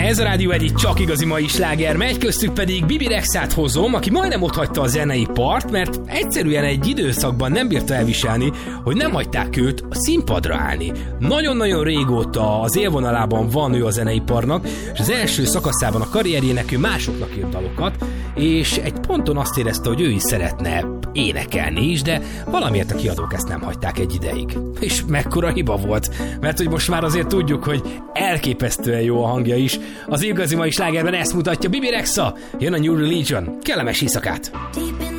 Ez a Rádió egyik csak igazi mai sláger megy, köztük pedig Bibi Rexát hozom, aki majdnem otthagyta a zeneipart, mert egyszerűen egy időszakban nem bírta elviselni, hogy nem hagyták őt a színpadra állni. Nagyon-nagyon régóta az élvonalában van ő a zeneiparnak, és az első szakaszában a karrierjének ő másoknak írt dalokat, és egy ponton azt érezte, hogy ő is szeretne énekelni is, de valamiért a kiadók ezt nem hagyták egy ideig. És mekkora hiba volt, mert hogy most már azért tudjuk, hogy elképesztően jó a hangja is. Az igazi mai slágerben ezt mutatja Bibi Rexa, jön a New Religion. Kellemes éjszakát!